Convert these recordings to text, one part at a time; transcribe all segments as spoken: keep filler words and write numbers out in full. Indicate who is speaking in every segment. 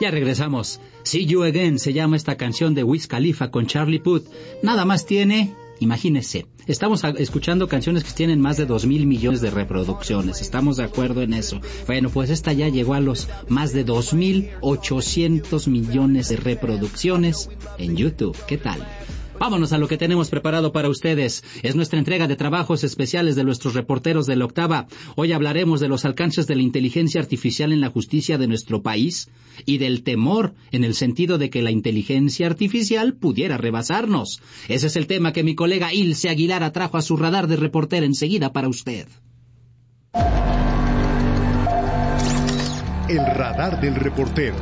Speaker 1: Ya regresamos. See You Again se llama esta canción de Wiz Khalifa con Charlie Puth. Nada más tiene, imagínese, estamos a- escuchando canciones que tienen más de dos mil millones de reproducciones. ¿Estamos de acuerdo en eso? Bueno, pues esta ya llegó a los más de dos mil ochocientos millones de reproducciones en YouTube. ¿Qué tal? Vámonos a lo que tenemos preparado para ustedes. Es nuestra entrega de trabajos especiales de nuestros reporteros de la Octava. Hoy hablaremos de los alcances de la inteligencia artificial en la justicia de nuestro país y del temor en el sentido de que la inteligencia artificial pudiera rebasarnos. Ese es el tema que mi colega Ilse Aguilar atrajo a su radar de reportera enseguida para usted.
Speaker 2: El radar del reportero.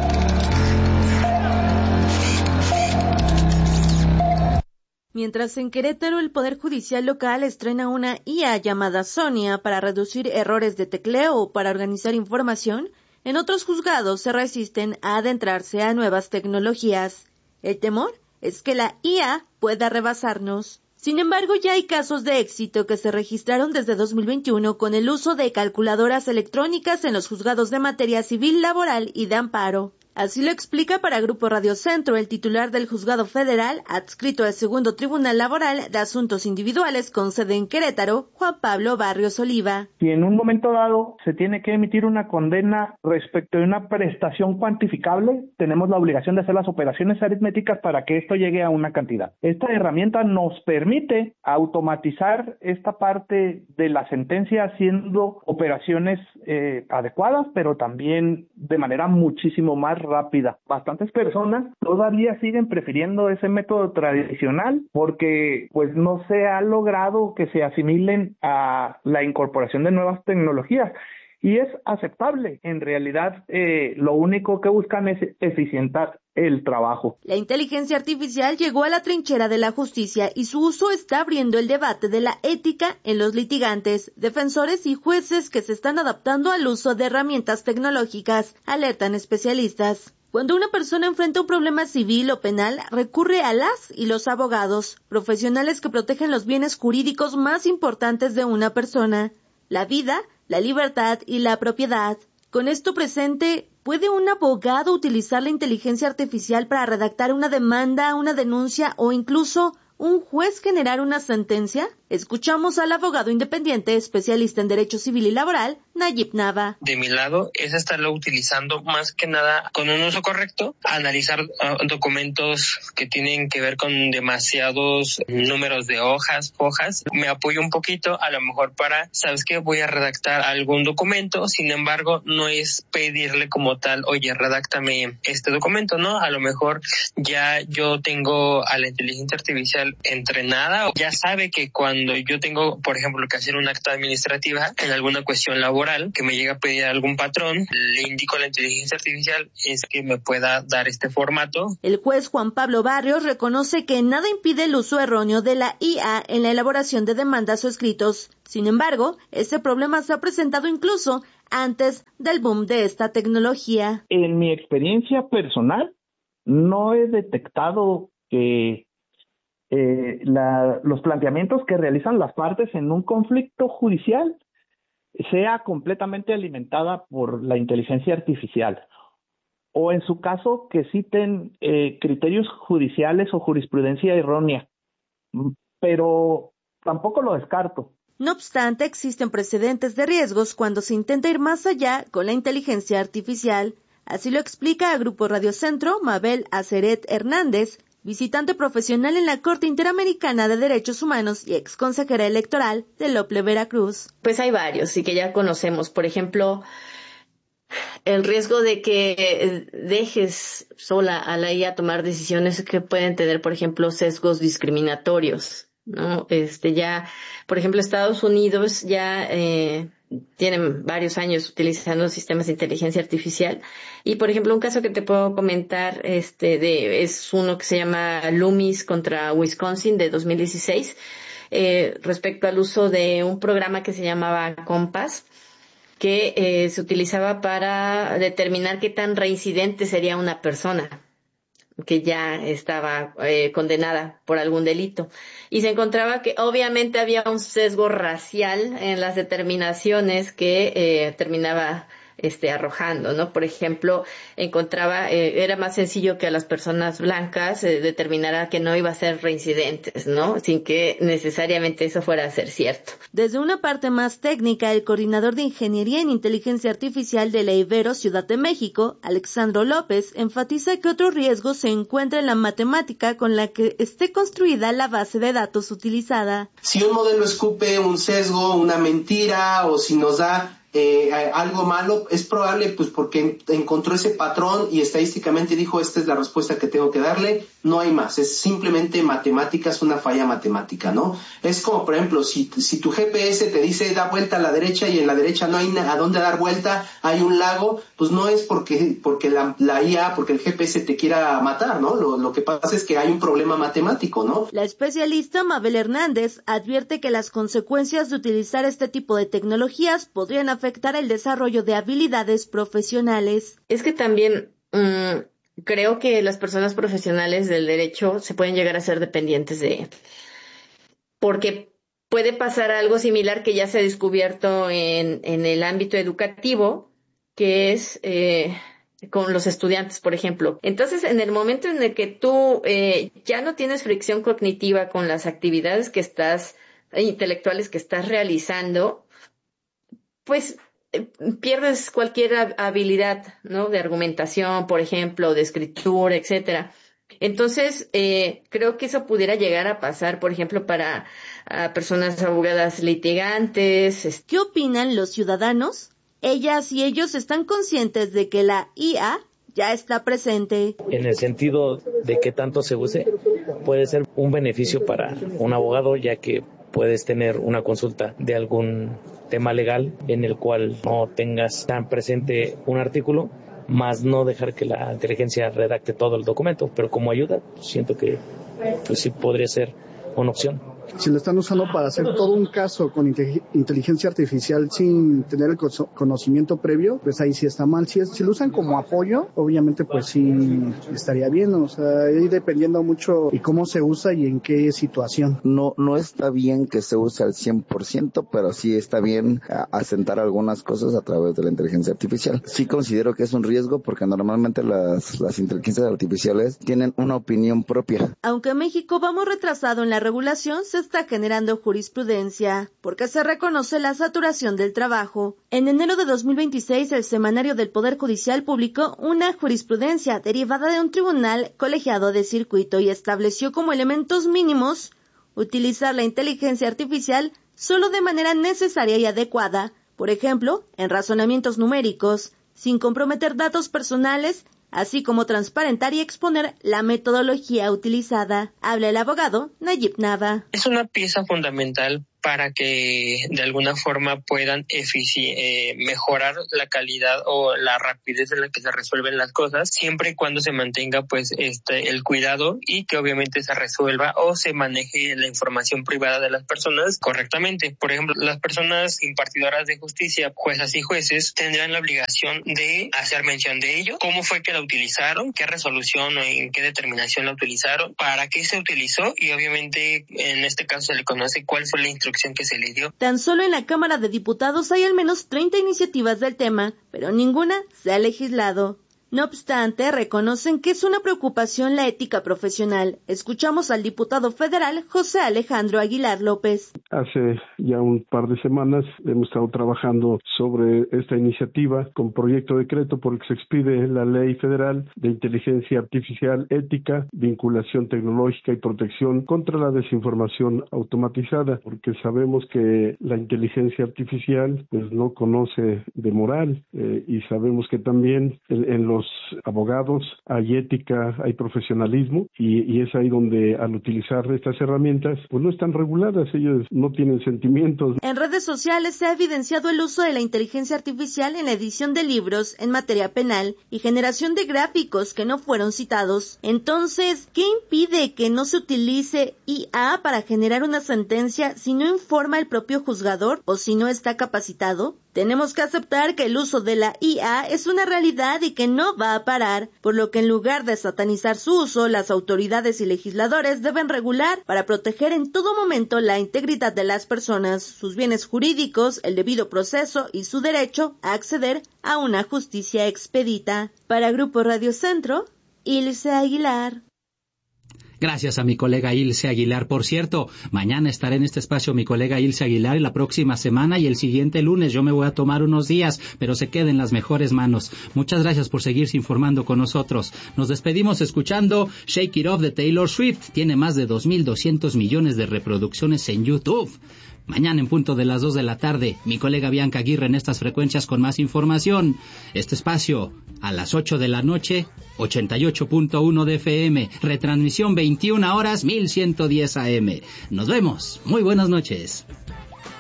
Speaker 3: Mientras en Querétaro el Poder Judicial local estrena una I A llamada Sonia para reducir errores de tecleo o para organizar información, en otros juzgados se resisten a adentrarse a nuevas tecnologías. El temor es que la I A pueda rebasarnos. Sin embargo, ya hay casos de éxito que se registraron desde dos mil veintiuno con el uso de calculadoras electrónicas en los juzgados de materia civil, laboral y de amparo. Así lo explica para Grupo Radio Centro el titular del Juzgado Federal, adscrito al Segundo Tribunal Laboral de Asuntos Individuales con sede en Querétaro, Juan Pablo Barrios Oliva.
Speaker 4: Si en un momento dado se tiene que emitir una condena respecto de una prestación cuantificable, tenemos la obligación de hacer las operaciones aritméticas para que esto llegue a una cantidad. Esta herramienta nos permite automatizar esta parte de la sentencia haciendo operaciones eh, adecuadas, pero también de manera muchísimo más rápida. Bastantes personas todavía siguen prefiriendo ese método tradicional porque pues no se ha logrado que se asimilen a la incorporación de nuevas tecnologías. Y es aceptable. En realidad, eh, lo único que buscan es eficientar el trabajo.
Speaker 3: La inteligencia artificial llegó a la trinchera de la justicia y su uso está abriendo el debate de la ética en los litigantes, defensores y jueces que se están adaptando al uso de herramientas tecnológicas, alertan especialistas. Cuando una persona enfrenta un problema civil o penal, recurre a las y los abogados, profesionales que protegen los bienes jurídicos más importantes de una persona, la vida, la libertad y la propiedad. Con esto presente, ¿puede un abogado utilizar la inteligencia artificial para redactar una demanda, una denuncia o incluso un juez generar una sentencia? Escuchamos al abogado independiente, especialista en Derecho Civil y Laboral, Nayib Nava.
Speaker 5: De mi lado es estarlo utilizando más que nada con un uso correcto, analizar uh, documentos que tienen que ver con demasiados números de hojas, hojas. Me apoyo un poquito, a lo mejor para, ¿sabes qué? Voy a redactar algún documento, sin embargo, no es pedirle como tal, oye, redáctame este documento, ¿no? A lo mejor ya yo tengo a la inteligencia artificial entrenada, ya sabe que cuando Cuando yo tengo, por ejemplo, que hacer un acta administrativa en alguna cuestión laboral que me llega a pedir algún patrón, le indico a la inteligencia artificial es que me pueda dar este formato.
Speaker 3: El juez Juan Pablo Barrios reconoce que nada impide el uso erróneo de la I A en la elaboración de demandas o escritos. Sin embargo, ese problema se ha presentado incluso antes del boom de esta tecnología.
Speaker 4: En mi experiencia personal, no he detectado que Eh, la, los planteamientos que realizan las partes en un conflicto judicial sea completamente alimentada por la inteligencia artificial o en su caso que citen eh, criterios judiciales o jurisprudencia errónea, pero tampoco lo descarto.
Speaker 3: No obstante, existen precedentes de riesgos cuando se intenta ir más allá con la inteligencia artificial. Así lo explica a Grupo Radio Centro Mabel Aceret Hernández, visitante profesional en la Corte Interamericana de Derechos Humanos y ex consejera electoral de Lople, Veracruz.
Speaker 6: Pues hay varios y que ya conocemos. Por ejemplo, el riesgo de que dejes sola a la I A tomar decisiones que pueden tener, por ejemplo, sesgos discriminatorios, ¿no? Este ya, por ejemplo, Estados Unidos ya eh, tienen varios años utilizando sistemas de inteligencia artificial y, por ejemplo, un caso que te puedo comentar este de es uno que se llama Loomis contra Wisconsin de dos mil dieciséis eh, respecto al uso de un programa que se llamaba Compass que eh, se utilizaba para determinar qué tan reincidente sería una persona que ya estaba eh, condenada por algún delito. Y se encontraba que obviamente había un sesgo racial en las determinaciones que eh, terminaba este, arrojando, ¿no? Por ejemplo, encontraba, eh, era más sencillo que a las personas blancas eh, determinara que no iba a ser reincidentes, ¿no? Sin que necesariamente eso fuera a ser cierto.
Speaker 3: Desde una parte más técnica, el coordinador de Ingeniería en Inteligencia Artificial de la Ibero Ciudad de México, Alexandro López, enfatiza que otro riesgo se encuentra en la matemática con la que esté construida la base de datos utilizada.
Speaker 7: Si un modelo escupe un sesgo, una mentira, o si nos da Eh, algo malo, es probable pues porque encontró ese patrón y estadísticamente dijo esta es la respuesta que tengo que darle, no hay más, es simplemente matemáticas, una falla matemática, ¿no? Es como por ejemplo, si, si tu G P S te dice da vuelta a la derecha y en la derecha no hay a dónde dar vuelta, hay un lago, pues no es porque porque la, la I A, porque el G P S te quiera matar, ¿no? Lo, lo que pasa es que hay un problema matemático, ¿no?
Speaker 3: La especialista Mabel Hernández advierte que las consecuencias de utilizar este tipo de tecnologías podrían afectar afectar el desarrollo de habilidades profesionales.
Speaker 6: Es que también mmm, creo que las personas profesionales del derecho se pueden llegar a ser dependientes de, porque puede pasar algo similar que ya se ha descubierto en, en el ámbito educativo, que es eh, con los estudiantes, por ejemplo. Entonces, en el momento en el que tú eh, ya no tienes fricción cognitiva con las actividades que estás, intelectuales que estás realizando, pues eh, pierdes cualquier habilidad, ¿no? De argumentación, por ejemplo, de escritura, etcétera. Entonces, eh, creo que eso pudiera llegar a pasar, por ejemplo, para a personas abogadas litigantes.
Speaker 3: ¿Qué opinan los ciudadanos? Ellas y ellos están conscientes de que la I A ya está presente.
Speaker 8: En el sentido de que tanto se use, puede ser un beneficio para un abogado, ya que puedes tener una consulta de algún tema legal en el cual no tengas tan presente un artículo, más no dejar que la inteligencia redacte todo el documento, pero como ayuda, siento que pues sí podría ser una opción.
Speaker 9: Si lo están usando para hacer todo un caso con inteligencia artificial sin tener el conocimiento previo, pues ahí sí está mal. Si, es, si lo usan como apoyo, obviamente pues sí estaría bien, o sea, ahí dependiendo mucho de cómo se usa y en qué situación.
Speaker 10: No, no está bien que se use al cien por ciento, pero sí está bien asentar algunas cosas a través de la inteligencia artificial. Sí considero que es un riesgo porque normalmente las, las inteligencias artificiales tienen una opinión propia.
Speaker 3: Aunque México vamos retrasado en la regulación, se está generando jurisprudencia, porque se reconoce la saturación del trabajo. En enero de dos mil veintiséis, el Semanario del Poder Judicial publicó una jurisprudencia derivada de un tribunal colegiado de circuito y estableció como elementos mínimos utilizar la inteligencia artificial solo de manera necesaria y adecuada, por ejemplo, en razonamientos numéricos, sin comprometer datos personales, así como transparentar y exponer la metodología utilizada. Habla el abogado Nayib Nava.
Speaker 5: Es una pieza fundamental para que de alguna forma puedan efici- eh, mejorar la calidad o la rapidez en la que se resuelven las cosas, siempre y cuando se mantenga pues este el cuidado y que obviamente se resuelva o se maneje la información privada de las personas correctamente. Por ejemplo, las personas impartidoras de justicia, juezas y jueces, tendrán la obligación de hacer mención de ello, cómo fue que la utilizaron, qué resolución o en qué determinación la utilizaron, para qué se utilizó y obviamente en este caso se le conoce cuál fue la instrucción que se le dio.
Speaker 3: Tan solo en la Cámara de Diputados hay al menos treinta iniciativas del tema, pero ninguna se ha legislado. No obstante, reconocen que es una preocupación la ética profesional. Escuchamos al diputado federal José Alejandro Aguilar López.
Speaker 11: Hace ya un par de semanas hemos estado trabajando sobre esta iniciativa con proyecto de decreto por el que se expide la Ley Federal de Inteligencia Artificial Ética, Vinculación Tecnológica y Protección contra la Desinformación Automatizada, porque sabemos que la inteligencia artificial pues no conoce de moral eh, y sabemos que también en, en los abogados hay ética, hay profesionalismo y, y es ahí donde al utilizar estas herramientas pues no están reguladas, ellos no tienen sentimientos.
Speaker 3: En redes sociales se ha evidenciado el uso de la inteligencia artificial en la edición de libros en materia penal y generación de gráficos que no fueron citados. Entonces, ¿qué impide que no se utilice I A para generar una sentencia si no informa el propio juzgador o si no está capacitado? Tenemos que aceptar que el uso de la I A es una realidad y que no va a parar, por lo que en lugar de satanizar su uso, las autoridades y legisladores deben regular para proteger en todo momento la integridad de las personas, sus bienes jurídicos, el debido proceso y su derecho a acceder a una justicia expedita. Para Grupo Radio Centro, Ilse Aguilar.
Speaker 1: Gracias a mi colega Ilse Aguilar. Por cierto, mañana estará en este espacio mi colega Ilse Aguilar y la próxima semana y el siguiente lunes yo me voy a tomar unos días, pero se queda en las mejores manos. Muchas gracias por seguirse informando con nosotros. Nos despedimos escuchando Shake It Off de Taylor Swift. Tiene más de dos mil doscientos millones de reproducciones en YouTube. Mañana en punto de las dos de la tarde, mi colega Bianca Aguirre en estas frecuencias con más información. Este espacio, a las ocho de la noche, ochenta y ocho punto uno de F M. Retransmisión veintiuna horas, mil ciento diez A M. Nos vemos. Muy buenas noches.